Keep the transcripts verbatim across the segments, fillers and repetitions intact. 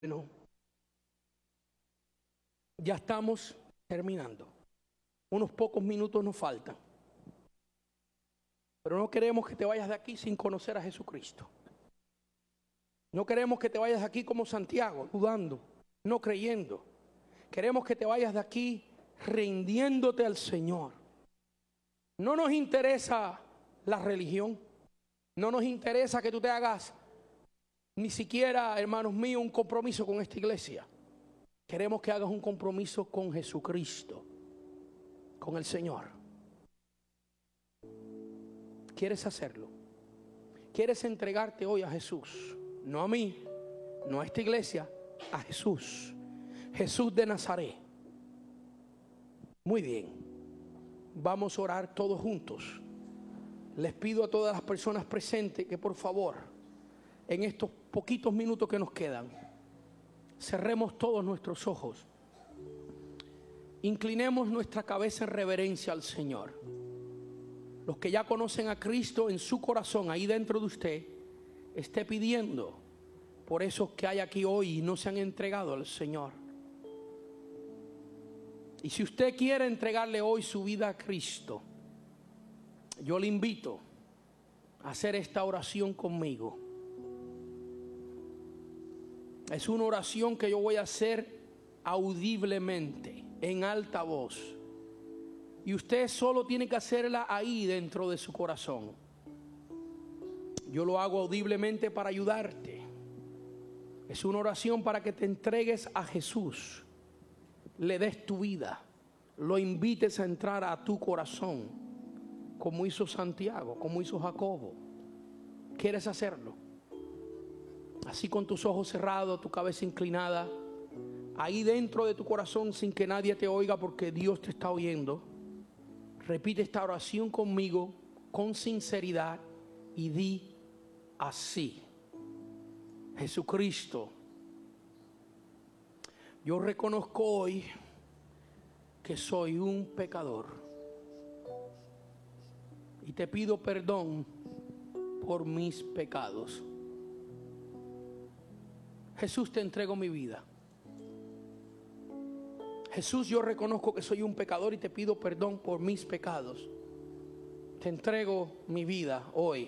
Bueno, ya estamos terminando. Unos pocos minutos nos faltan. Pero no queremos que te vayas de aquí sin conocer a Jesucristo. No queremos que te vayas de aquí como Santiago, dudando, no creyendo. Queremos que te vayas de aquí rindiéndote al Señor. No nos interesa la religión. No nos interesa que tú te hagas ni siquiera, hermanos míos, un compromiso con esta iglesia. Queremos que hagas un compromiso con Jesucristo, con el Señor. ¿Quieres hacerlo? ¿Quieres entregarte hoy a Jesús? No a mí, no a esta iglesia, a Jesús. Jesús de Nazaret. Muy bien. Vamos a orar todos juntos. Les pido a todas las personas presentes que por favor, en estos poquitos minutos que nos quedan, cerremos todos nuestros ojos. Inclinemos nuestra cabeza en reverencia al Señor. Los que ya conocen a Cristo en su corazón, ahí dentro de usted, esté pidiendo por esos que hay aquí hoy y no se han entregado al Señor. Y si usted quiere entregarle hoy su vida a Cristo, yo le invito a hacer esta oración conmigo. Es una oración que yo voy a hacer audiblemente, en alta voz. Y usted solo tiene que hacerla ahí dentro de su corazón. Yo lo hago audiblemente para ayudarte. Es una oración para que te entregues a Jesús, le des tu vida, lo invites a entrar a tu corazón, como hizo Santiago, como hizo Jacobo. ¿Quieres hacerlo? Así con tus ojos cerrados, tu cabeza inclinada, ahí dentro de tu corazón sin que nadie te oiga porque Dios te está oyendo. Repite esta oración conmigo con sinceridad y di así: Jesucristo, yo reconozco hoy que soy un pecador y te pido perdón por mis pecados. Jesús, te entrego mi vida. Jesús, yo reconozco que soy un pecador y te pido perdón por mis pecados. Te entrego mi vida hoy.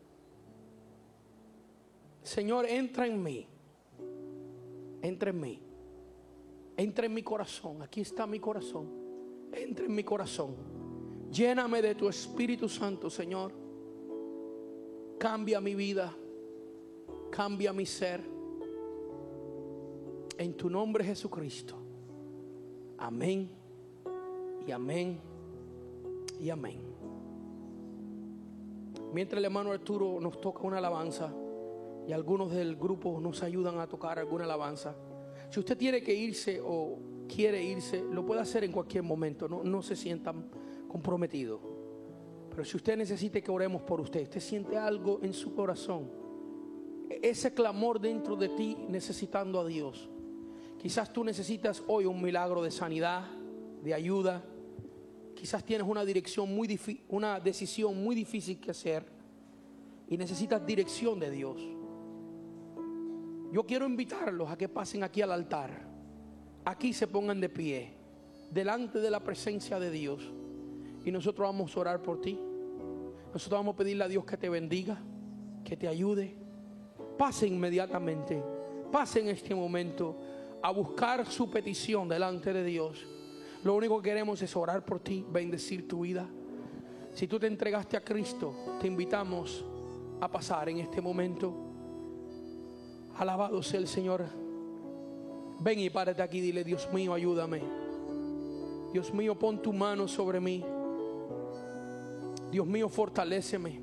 Señor, entra en mí. Entra en mí. Entra en mi corazón. Aquí está mi corazón. Entra en mi corazón. Lléname de tu Espíritu Santo, Señor. Cambia mi vida. Cambia mi ser. En tu nombre, Jesucristo. Amén. Y amén. Y amén. Mientras el hermano Arturo nos toca una alabanza y algunos del grupo nos ayudan a tocar alguna alabanza, si usted tiene que irse o quiere irse, lo puede hacer en cualquier momento. No, no se sientan comprometidos. Pero si usted necesita que oremos por usted, usted siente algo en su corazón, ese clamor dentro de ti necesitando a Dios. Quizás tú necesitas hoy un milagro de sanidad, de ayuda. Quizás tienes una dirección muy difícil, una decisión muy difícil que hacer y necesitas dirección de Dios. Yo quiero invitarlos a que pasen aquí al altar. Aquí se pongan de pie, delante de la presencia de Dios. Y nosotros vamos a orar por ti. Nosotros vamos a pedirle a Dios que te bendiga, que te ayude. Pase inmediatamente, pase en este momento a buscar su petición delante de Dios. Lo único que queremos es orar por ti, bendecir tu vida. Si tú te entregaste a Cristo, te invitamos a pasar en este momento. Alabado sea el Señor. Ven y párate aquí, dile: Dios mío, ayúdame. Dios mío, pon tu mano sobre mí. Dios mío, fortaléceme.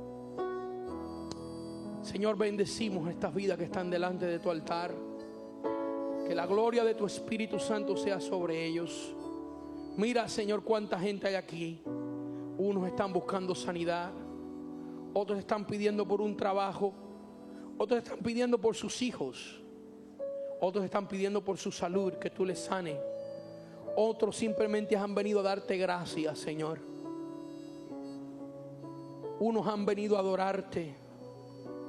Señor, bendecimos estas vidas que están delante de tu altar. Que la gloria de tu Espíritu Santo sea sobre ellos. Mira, Señor, cuánta gente hay aquí. Unos están buscando sanidad. Otros están pidiendo por un trabajo. Otros están pidiendo por sus hijos. Otros están pidiendo por su salud, que tú les sanes. Otros simplemente han venido a darte gracias, Señor. Unos han venido a adorarte.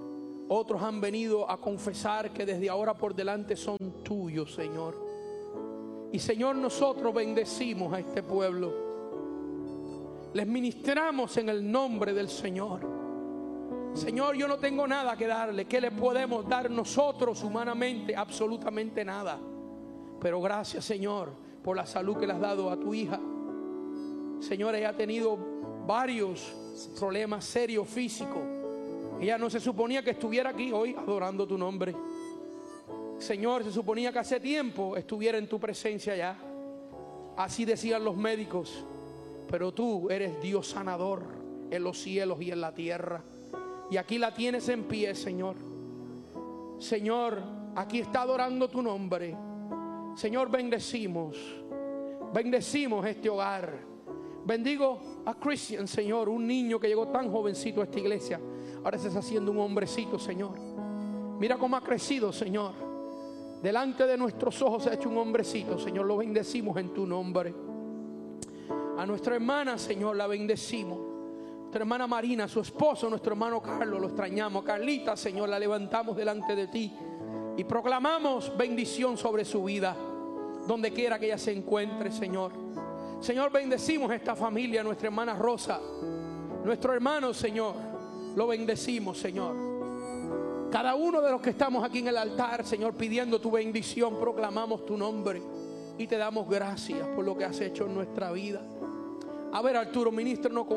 Otros han venido a confesar que desde ahora por delante son tuyos, Señor. Y Señor, nosotros bendecimos a este pueblo. Les ministramos en el nombre del Señor. Señor, yo no tengo nada que darle. ¿Qué le podemos dar nosotros humanamente? Absolutamente nada. Pero gracias, Señor, por la salud que le has dado a tu hija. Señor, ella ha tenido varios problemas serios físicos. Ella no se suponía que estuviera aquí hoy adorando tu nombre. Señor, se suponía que hace tiempo estuviera en tu presencia ya. Así decían los médicos. Pero tú eres Dios sanador en los cielos y en la tierra. Y aquí la tienes en pie, Señor. Señor, aquí está adorando tu nombre. Señor, bendecimos. Bendecimos este hogar. Bendigo a Christian, Señor, un niño que llegó tan jovencito a esta iglesia. Ahora se está haciendo un hombrecito, Señor. Mira cómo ha crecido, Señor. Delante de nuestros ojos se ha hecho un hombrecito, Señor. Lo bendecimos en tu nombre. A nuestra hermana, Señor, la bendecimos. Nuestra hermana Marina, su esposo, nuestro hermano Carlos, lo extrañamos. Carlita, Señor, la levantamos delante de ti y proclamamos bendición sobre su vida, donde quiera que ella se encuentre, Señor. Señor, bendecimos esta familia, nuestra hermana Rosa, nuestro hermano, Señor, lo bendecimos, Señor. Cada uno de los que estamos aquí en el altar, Señor, pidiendo tu bendición, proclamamos tu nombre y te damos gracias por lo que has hecho en nuestra vida. A ver, Arturo, ministrenos con